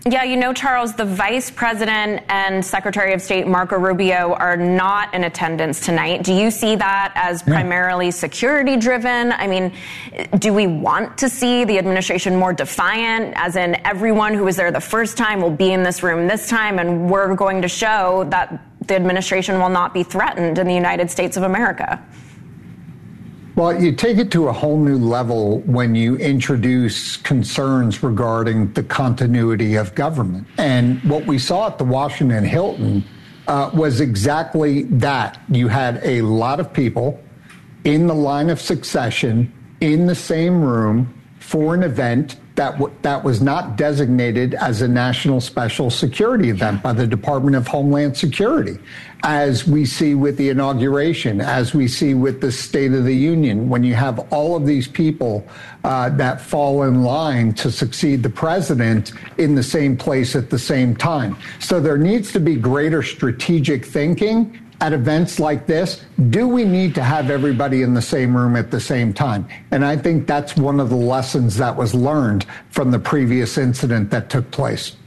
Yeah, Charles, the Vice President and Secretary of State Marco Rubio are not in attendance tonight. Do you see that as primarily security driven? I mean, do we want to see the administration more defiant, as in everyone who was there the first time will be in this room this time, and we're going to show that the administration will not be threatened in the United States of America? Well, you take it to a whole new level when you introduce concerns regarding the continuity of government. And what we saw at the Washington Hilton was exactly that. You had a lot of people in the line of succession in the same room for an event that was not designated as a national special security event by the Department of Homeland Security, as we see with the inauguration, as we see with the State of the Union, when you have all of these people that fall in line to succeed the president in the same place at the same time. So there needs to be greater strategic thinking at events like this. Do we need to have everybody in the same room at the same time? And I think that's one of the lessons that was learned from the previous incident that took place.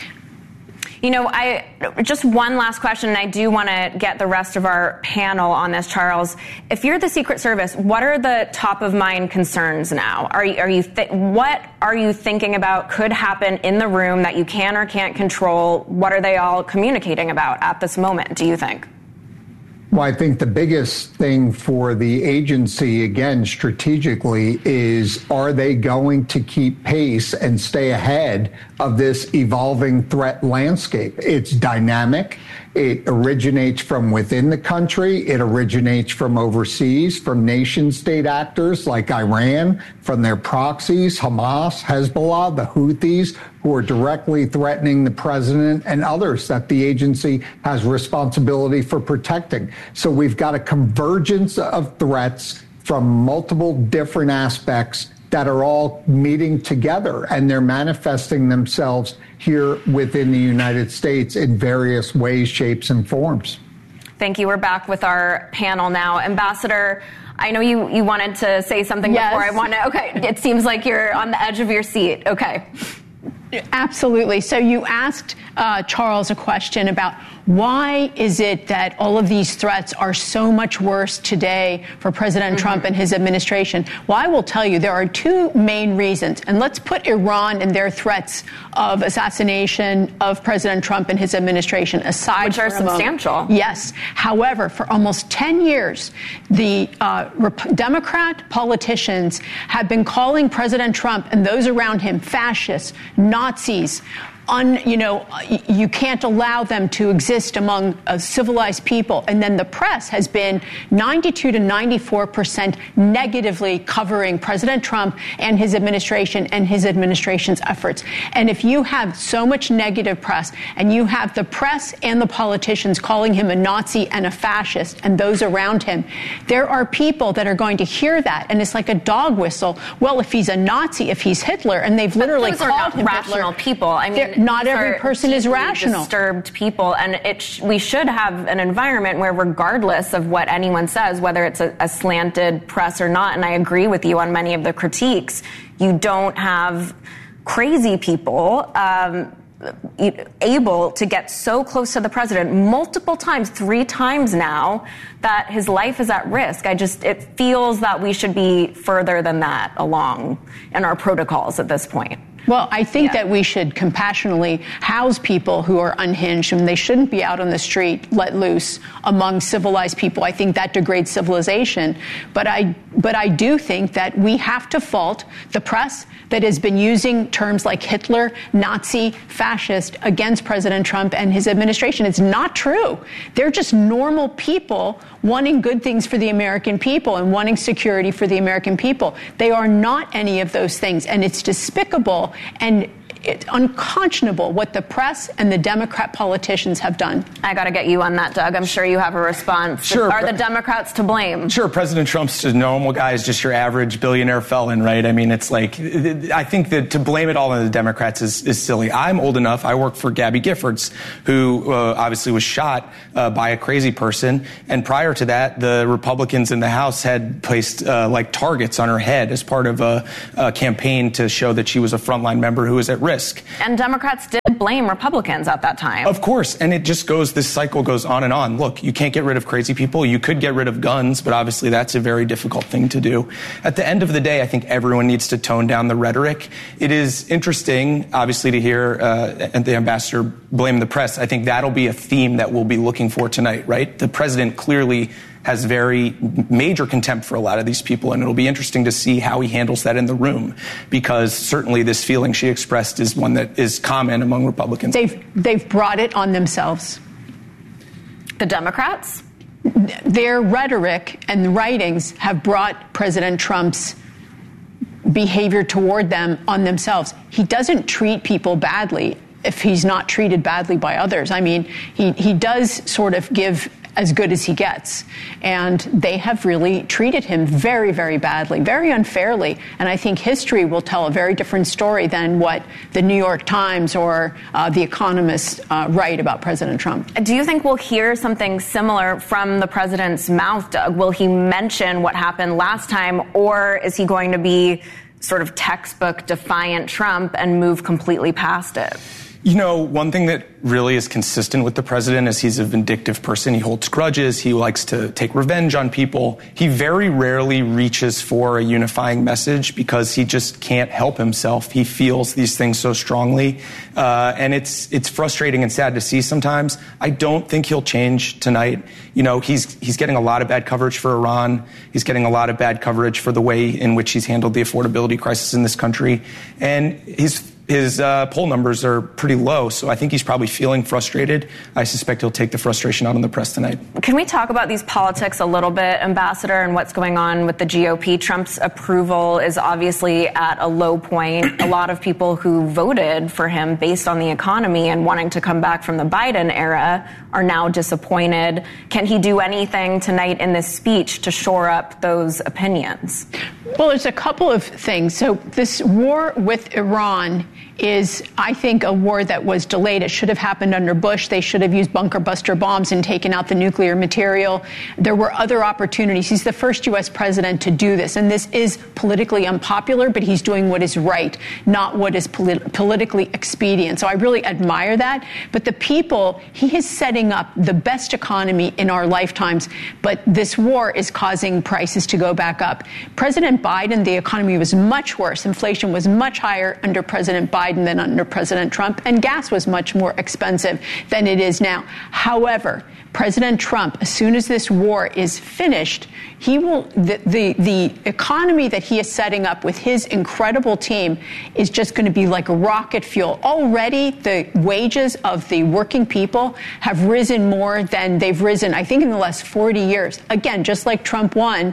Just one last question, and I do want to get the rest of our panel on this, Charles. If you're the Secret Service, what are the top of mind concerns now? What are you thinking about could happen in the room that you can or can't control? What are they all communicating about at this moment, do you think? Well, I think the biggest thing for the agency, again, strategically, is are they going to keep pace and stay ahead of this evolving threat landscape? It's dynamic. It originates from within the country. It originates from overseas, from nation-state actors like Iran, from their proxies, Hamas, Hezbollah, the Houthis, who are directly threatening the president and others that the agency has responsibility for protecting. So we've got a convergence of threats from multiple different aspects that are all meeting together, and they're manifesting themselves here within the United States in various ways, shapes, and forms. Thank you. We're back with our panel now. Ambassador, I know you wanted to say something before I want to. Okay, it seems like you're on the edge of your seat. Okay. Absolutely. So you asked Charles a question about why is it that all of these threats are so much worse today for President Trump and his administration? Well, I will tell you there are two main reasons. And let's put Iran and their threats of assassination of President Trump and his administration aside. Which are substantial. Yes. However, for almost 10 years, the Democrat politicians have been calling President Trump and those around him fascists, Nazis. You can't allow them to exist among civilized people. And then the press has been 92 to 94% negatively covering President Trump and his administration and his administration's efforts. And if you have so much negative press, and you have the press and the politicians calling him a Nazi and a fascist and those around him, there are people that are going to hear that. And it's like a dog whistle. Well, if he's a Nazi, if he's Hitler, and they've literally called him rational Hitler, people. I mean, not every person is rational. Disturbed people, and we should have an environment where, regardless of what anyone says, whether it's a slanted press or not, and I agree with you on many of the critiques, you don't have crazy people able to get so close to the president multiple times, 3 times now, that his life is at risk. It feels that we should be further than that along in our protocols at this point. Well, I think that we should compassionately house people who are unhinged, and they shouldn't be out on the street let loose among civilized people. I think that degrades civilization. But I do think that we have to fault the press that has been using terms like Hitler, Nazi, fascist against President Trump and his administration. It's not true. They're just normal people wanting good things for the American people and wanting security for the American people. They are not any of those things, and it's despicable and it's unconscionable what the press and the Democrat politicians have done. I got to get you on that, Doug. I'm sure you have a response. Sure. Are the Democrats to blame? Sure. President Trump's a normal guy, is just your average billionaire felon, right? I mean, it's like, I think that to blame it all on the Democrats is silly. I'm old enough. I work for Gabby Giffords, who obviously was shot by a crazy person. And prior to that, the Republicans in the House had placed targets on her head as part of a campaign to show that she was a frontline member who was at risk. risk. And Democrats did blame Republicans at that time. Of course. And this cycle goes on and on. Look, you can't get rid of crazy people. You could get rid of guns, but obviously that's a very difficult thing to do. At the end of the day, I think everyone needs to tone down the rhetoric. It is interesting, obviously, to hear the ambassador blame the press. I think that'll be a theme that we'll be looking for tonight, right? The president clearly has very major contempt for a lot of these people, and it'll be interesting to see how he handles that in the room, because certainly this feeling she expressed is one that is common among Republicans. They've brought it on themselves. The Democrats? Their rhetoric and the writings have brought President Trump's behavior toward them on themselves. He doesn't treat people badly if he's not treated badly by others. I mean, he does sort of give as good as he gets. And they have really treated him very, very badly, very unfairly. And I think history will tell a very different story than what the New York Times or The Economist write about President Trump. Do you think we'll hear something similar from the president's mouth, Doug? Will he mention what happened last time, or is he going to be sort of textbook defiant Trump and move completely past it? You know, one thing that really is consistent with the president is he's a vindictive person. He holds grudges. He likes to take revenge on people. He very rarely reaches for a unifying message because he just can't help himself. He feels these things so strongly. And it's frustrating and sad to see sometimes. I don't think he'll change tonight. You know, he's getting a lot of bad coverage for Iran. He's getting a lot of bad coverage for the way in which he's handled the affordability crisis in this country. And his poll numbers are pretty low, so I think he's probably feeling frustrated. I suspect he'll take the frustration out on the press tonight. Can we talk about these politics a little bit, Ambassador, and what's going on with the GOP? Trump's approval is obviously at a low point. A lot of people who voted for him based on the economy and wanting to come back from the Biden era are now disappointed. Can he do anything tonight in this speech to shore up those opinions? Well, there's a couple of things. So this war with Iran is, I think, a war that was delayed. It should have happened under Bush. They should have used bunker buster bombs and taken out the nuclear material. There were other opportunities. He's the first U.S. president to do this. And this is politically unpopular, but he's doing what is right, not what is politically expedient. So I really admire that. But the people, he is setting up the best economy in our lifetimes. But this war is causing prices to go back up. President Biden, the economy was much worse. Inflation was much higher under President Biden than under President Trump, and gas was much more expensive than it is now. However, President Trump, as soon as this war is finished, he will the economy that he is setting up with his incredible team is just going to be like rocket fuel. Already, the wages of the working people have risen more than they've risen, I think, in the last 40 years. Again, just like Trump won,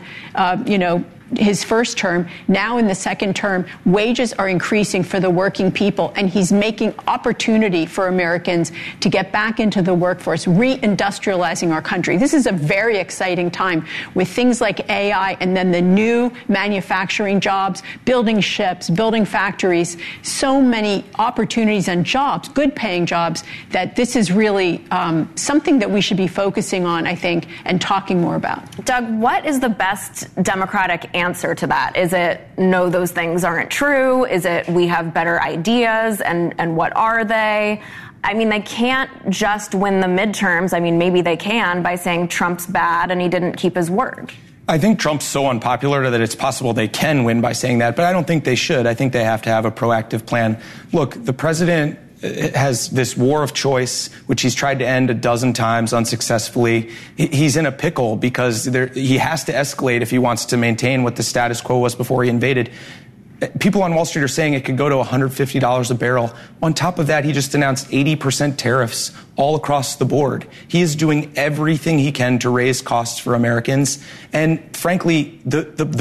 his first term, now in the second term, wages are increasing for the working people, and he's making opportunity for Americans to get back into the workforce, reindustrializing our country. This is a very exciting time with things like AI and then the new manufacturing jobs, building ships, building factories, so many opportunities and jobs, good paying jobs, that this is really something that we should be focusing on, I think, and talking more about. Doug, what is the best Democratic answer to that? Is it, no, those things aren't true? Is it, we have better ideas, and what are they? I mean, they can't just win the midterms. I mean, maybe they can by saying Trump's bad and he didn't keep his word. I think Trump's so unpopular that it's possible they can win by saying that, but I don't think they should. I think they have to have a proactive plan. Look, the president has this war of choice, which he's tried to end a dozen times unsuccessfully. He's in a pickle because he has to escalate if he wants to maintain what the status quo was before he invaded. People on Wall Street are saying it could go to $150 a barrel. On top of that, he just announced 80% tariffs all across the board. He is doing everything he can to raise costs for Americans. And frankly, the